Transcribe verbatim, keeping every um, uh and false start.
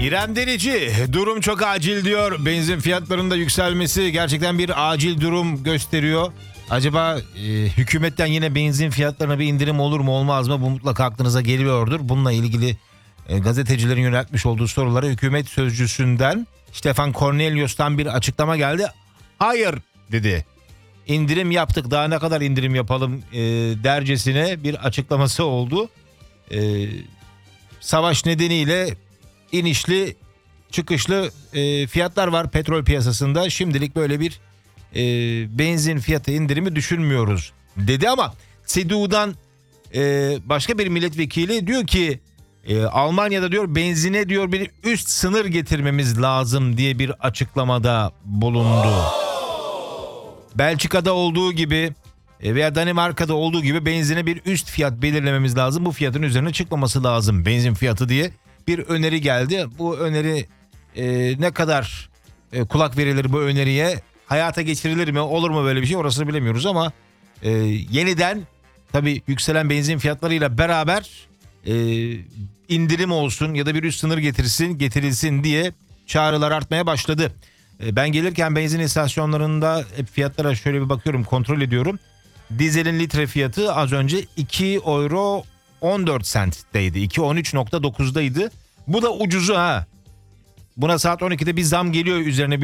İrem Derici, durum çok acil diyor. Benzin fiyatlarında yükselmesi gerçekten bir acil durum gösteriyor. Acaba e, hükümetten yine benzin fiyatlarına bir indirim olur mu olmaz mı? Bu mutlaka aklınıza geliyordur. Bununla ilgili e, gazetecilerin yöneltmiş olduğu sorulara hükümet sözcüsünden Stefan Cornelius'tan bir açıklama geldi. Hayır dedi. İndirim yaptık, daha ne kadar indirim yapalım e, dercesine bir açıklaması oldu. E, savaş nedeniyle inişli çıkışlı e, fiyatlar var petrol piyasasında. Şimdilik böyle bir e, benzin fiyatı indirimi düşünmüyoruz dedi ama C D U'dan e, başka bir milletvekili diyor ki e, Almanya'da diyor benzine diyor bir üst sınır getirmemiz lazım diye bir açıklamada bulundu. Belçika'da olduğu gibi veya Danimarka'da olduğu gibi benzine bir üst fiyat belirlememiz lazım. Bu fiyatın üzerine çıkmaması lazım benzin fiyatı diye bir öneri geldi. Bu öneri e, ne kadar e, kulak verilir bu öneriye, hayata geçirilir mi, olur mu böyle bir şey, orasını bilemiyoruz ama e, yeniden tabii yükselen benzin fiyatlarıyla beraber e, indirim olsun ya da bir üst sınır getirsin getirilsin diye çağrılar artmaya başladı. E, ben gelirken benzin istasyonlarında hep fiyatlara şöyle bir bakıyorum, kontrol ediyorum. Dizelin litre fiyatı az önce iki euro on dört centteydi. iki on üç nokta dokuzdaydı. Bu da ucuzu ha. Buna saat on ikide bir zam geliyor üzerine.